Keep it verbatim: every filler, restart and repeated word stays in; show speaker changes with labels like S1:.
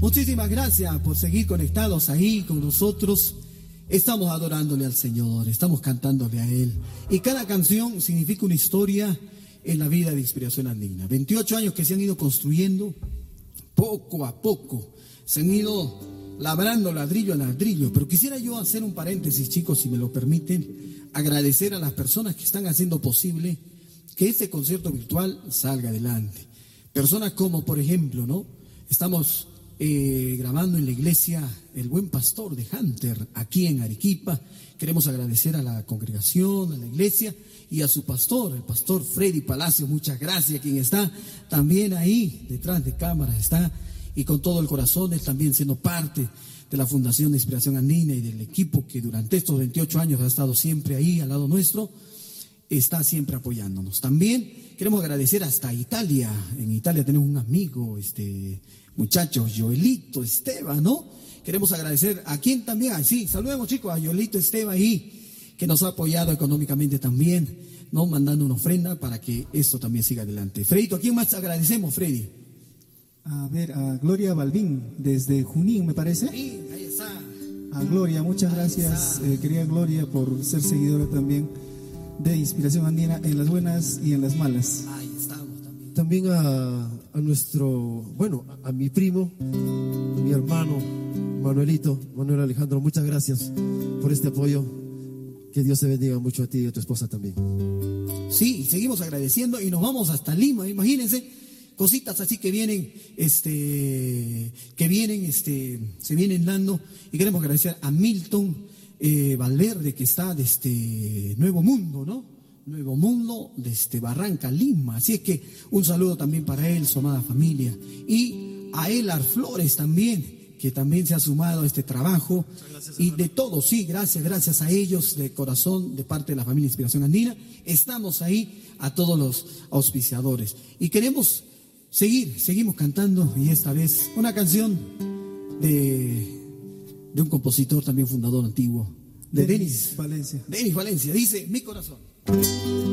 S1: Muchísimas gracias por seguir conectados ahí con nosotros. Estamos adorándole al Señor, estamos cantándole a Él. Y cada canción significa una historia en la vida de Inspiración Andina. veintiocho años que se han ido construyendo poco a poco. Se han ido labrando ladrillo a ladrillo. Pero quisiera yo hacer un paréntesis, chicos, si me lo permiten. Agradecer a las personas que están haciendo posible que este concierto virtual salga adelante. Personas como, por ejemplo, ¿no? Estamos eh, grabando en la iglesia El Buen Pastor de Hunter, aquí en Arequipa. Queremos agradecer a la congregación, a la iglesia y a su pastor, el pastor Freddy Palacios. Muchas gracias, quien está también ahí detrás de cámaras, está y con todo el corazón, él también siendo parte de la Fundación de Inspiración Andina y del equipo que durante estos veintiocho años ha estado siempre ahí al lado nuestro, está siempre apoyándonos. También queremos agradecer hasta Italia. En Italia tenemos un amigo, este muchacho, Joelito Esteban, ¿no? Queremos agradecer a quien también, ah, sí, saludemos chicos, a Joelito Esteban ahí, que nos ha apoyado económicamente también, ¿no? Mandando una ofrenda para que esto también siga adelante. Fredito, ¿a quién más agradecemos, Freddy?
S2: A ver, a Gloria Balbín, desde Junín, me parece.
S1: Sí, ahí está.
S2: A Gloria, muchas gracias, eh, querida Gloria, por ser seguidora también de Inspiración Andina en las buenas y en las malas.
S1: Ahí estamos también.
S3: También a, a nuestro, bueno, a, a mi primo, mi hermano, Manuelito, Manuel Alejandro, muchas gracias por este apoyo. Que Dios te bendiga mucho a ti y a tu esposa también.
S1: Sí, y seguimos agradeciendo y nos vamos hasta Lima, imagínense. Cositas así que vienen, este, que vienen, este, se vienen dando, y queremos agradecer a Milton eh, Valverde, que está de este Nuevo Mundo, ¿no? Nuevo Mundo, de este Barranca, Lima. Así es que un saludo también para él, su amada familia, y a Elar Flores también, que también se ha sumado a este trabajo, y de todos, sí, gracias, gracias a ellos de corazón, de parte de la familia Inspiración Andina. Estamos ahí a todos los auspiciadores y queremos seguir, seguimos cantando, y esta vez una canción de, de un compositor también fundador antiguo, de Denis
S2: Valencia.
S1: Denis Valencia, dice Mi Corazón.